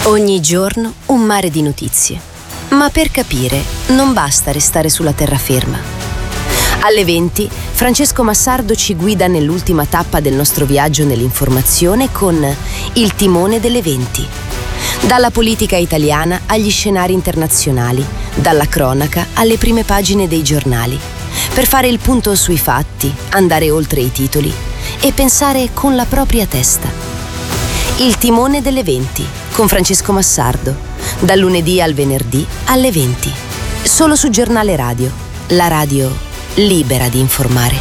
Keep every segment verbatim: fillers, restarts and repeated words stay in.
Ogni giorno un mare di notizie. Ma per capire non basta restare sulla terraferma. Alle venti Francesco Massardo ci guida nell'ultima tappa del nostro viaggio nell'informazione con Il timone delle venti. Dalla politica italiana agli scenari internazionali, dalla cronaca alle prime pagine dei giornali, per fare il punto sui fatti, andare oltre i titoli e pensare con la propria testa. Il timone delle venti con Francesco Massardo, dal lunedì al venerdì alle venti, solo su Giornale Radio, la radio libera di informare.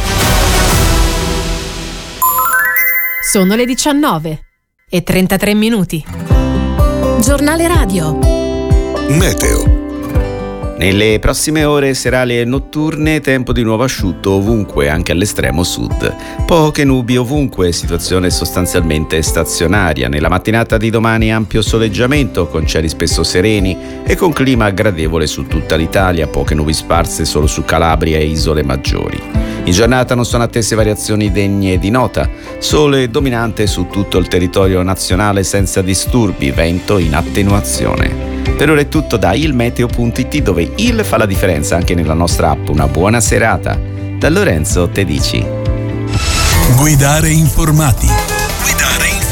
Sono le diciannove e trentatré minuti. Giornale Radio. Meteo. Nelle prossime ore serali e notturne, tempo di nuovo asciutto ovunque, anche all'estremo sud. Poche nubi ovunque, situazione sostanzialmente stazionaria. Nella mattinata di domani ampio soleggiamento, con cieli spesso sereni e con clima gradevole su tutta l'Italia, poche nubi sparse solo su Calabria e isole maggiori. In giornata non sono attese variazioni degne di nota, sole dominante su tutto il territorio nazionale senza disturbi, vento in attenuazione. Per ora è tutto da ilmeteo punto it, dove il fa la differenza anche nella nostra app. Una buona serata. Da Lorenzo Tedici. Guidare informati. Guidare informati.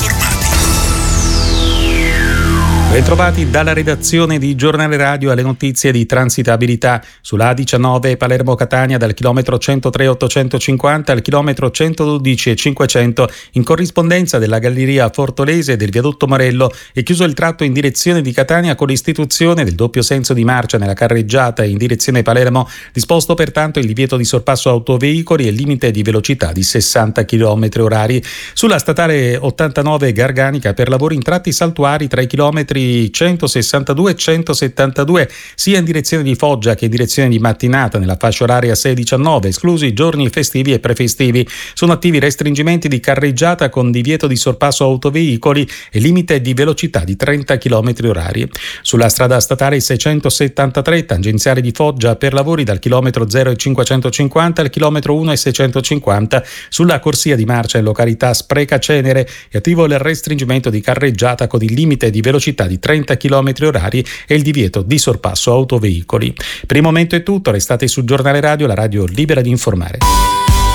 Bentrovati dalla redazione di Giornale Radio alle notizie di transitabilità. Sulla A diciannove Palermo-Catania dal chilometro centotré ottocentocinquanta al chilometro centododici e cinquecento, in corrispondenza della galleria Fortolese e del viadotto Morello, è chiuso il tratto in direzione di Catania con l'istituzione del doppio senso di marcia nella carreggiata in direzione Palermo, disposto pertanto il divieto di sorpasso autoveicoli e il limite di velocità di sessanta chilometri orari. Sulla statale ottantanove Garganica per lavori in tratti saltuari tra i chilometri centosessantadue e centosettantadue, sia in direzione di Foggia che in direzione di Mattinata nella fascia oraria sei diciannove, esclusi i giorni festivi e prefestivi. Sono attivi restringimenti di carreggiata con divieto di sorpasso autoveicoli e limite di velocità di trenta chilometri orari. Sulla strada statale seicentosettantatré tangenziale di Foggia per lavori dal chilometro zero e cinquecentocinquanta al chilometro uno e seicentocinquanta, sulla corsia di marcia in località Spreca Cenere è attivo il restringimento di carreggiata con il limite di velocità di trenta chilometri orari e il divieto di sorpasso autoveicoli. Per il momento è tutto, restate su Giornale Radio, la radio libera di informare.